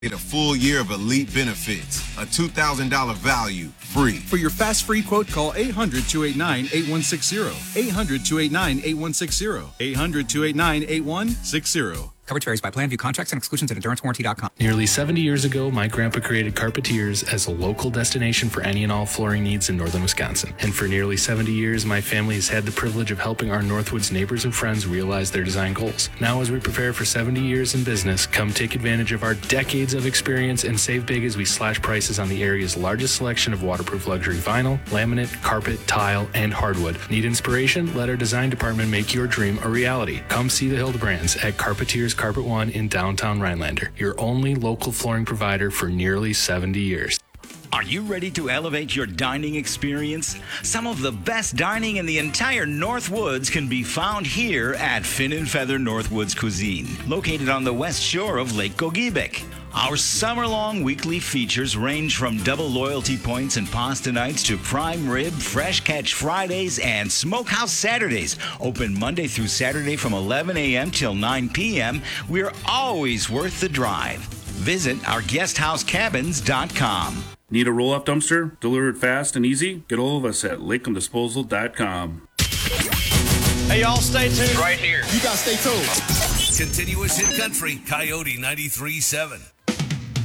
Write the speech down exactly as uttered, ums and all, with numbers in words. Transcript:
Get a full year of elite benefits, a two thousand dollars value, free. For your fast free quote, call eight hundred, two eight nine, eight one six zero. eight hundred, two eight nine, eight one six zero. eight hundred, two eight nine, eight one six zero. Coverage varies by plan. View contracts and exclusions at endurance warranty dot com. Nearly seventy years ago, my grandpa created Carpetiers as a local destination for any and all flooring needs in northern Wisconsin. And for nearly seventy years, my family has had the privilege of helping our Northwoods neighbors and friends realize their design goals. Now, as we prepare for seventy years in business, come take advantage of our decades of experience and save big as we slash prices on the area's largest selection of waterproof luxury vinyl, laminate, carpet, tile, and hardwood. Need inspiration? Let our design department make your dream a reality. Come see the Hildebrands at Carpetiers Carpet One in downtown Rhinelander, your only local flooring provider for nearly seventy years. Are you ready to elevate your dining experience? Some of the best dining in the entire Northwoods can be found here at Fin and Feather Northwoods Cuisine, located on the west shore of Lake Gogebic. Our summer-long weekly features range from double loyalty points and pasta nights to prime rib, fresh catch Fridays, and smokehouse Saturdays. Open Monday through Saturday from eleven a.m. till nine p.m. We're always worth the drive. Visit our guest house cabins dot com. Need a roll-off dumpster? Delivered fast and easy? Get all of us at lakeland disposal dot com. Hey, y'all, stay tuned. Right here. You got to stay tuned. Continuous hit country, Coyote ninety-three point seven.